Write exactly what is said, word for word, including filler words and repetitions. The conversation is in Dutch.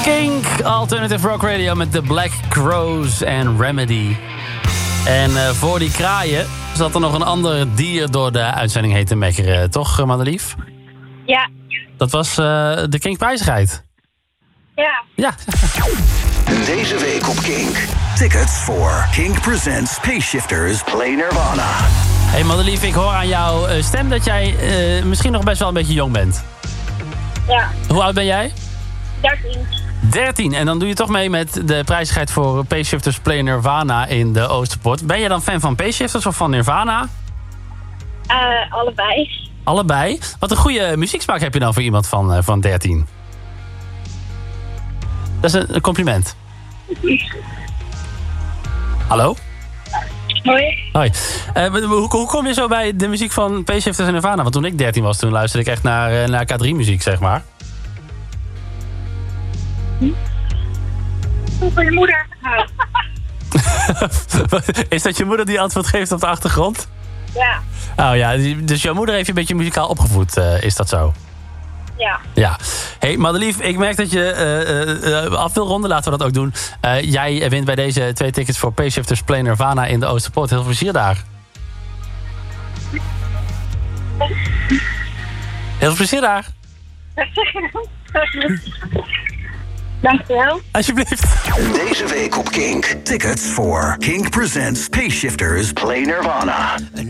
Kink, Alternative Rock Radio met The Black Crows en Remedy. En uh, voor die kraaien zat er nog een ander dier door de uitzending heen te mekkeren. Toch, Madelief? Ja. Dat was uh, de Kink-prijzigheid. Ja. Ja. Deze week op Kink. Tickets voor Kink Presents Space Shifters Play Nirvana. Hey Madelief, ik hoor aan jouw uh, stem dat jij uh, misschien nog best wel een beetje jong bent. Ja. Hoe oud ben jij? dertien. dertien. En dan doe je toch mee met de prijzigheid voor Space Shifters Play Nirvana in de Oosterpoort. Ben je dan fan van Space Shifters of van Nirvana? Uh, allebei. Allebei. Wat een goede muzieksmaak heb je dan voor iemand van, uh, van dertien. Dat is een, een compliment. Hallo? Hoi. Hoi. Uh, hoe, hoe kom je zo bij de muziek van Space Shifters en Nirvana? Want toen ik dertien was, toen luisterde ik echt naar, uh, naar K drie muziek, zeg maar. Hm? Voor je moeder. Is dat je moeder die antwoord geeft op de achtergrond? Ja. Oh ja, dus jouw moeder heeft je een beetje muzikaal opgevoed, uh, is dat zo? Ja. Ja. Hey Madelief, ik merk dat je uh, uh, af wil ronden. Laten we dat ook doen. Uh, jij wint bij deze twee tickets voor Space Shifters Play Nirvana in de Oosterpoort. Heel veel plezier daar. Heel veel plezier daar. Dankjewel. Alsjeblieft. Deze week op Kink. Tickets voor Kink Presents Space Shifters Play Nirvana.